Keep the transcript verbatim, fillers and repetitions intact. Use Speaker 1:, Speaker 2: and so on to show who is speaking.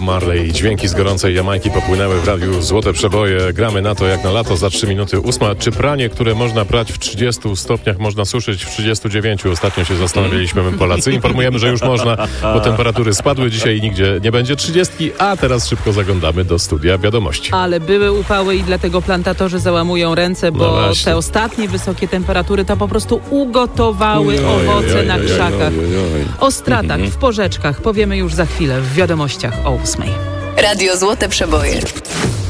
Speaker 1: Marley. Dźwięki z gorącej Jamajki popłynęły w radiu Złote Przeboje. Gramy na to jak na lato za trzy minuty ósma. Czy pranie, które można prać w trzydziestu stopniach, można suszyć w trzydziestu dziewięciu? Ostatnio się zastanawialiśmy my Polacy. Informujemy, że już można, bo temperatury spadły. Dzisiaj nigdzie nie będzie trzydziestki, a teraz szybko zaglądamy do studia wiadomości.
Speaker 2: Ale były upały i dlatego plantatorzy załamują ręce, bo no te ostatnie wysokie temperatury to po prostu ugotowały oj, owoce oj, oj, na
Speaker 3: oj,
Speaker 2: krzakach.
Speaker 3: oj, oj, oj.
Speaker 2: O stratach w porzeczkach powiemy już za chwilę w wiadomościach o ósmej.
Speaker 4: Radio Złote Przeboje.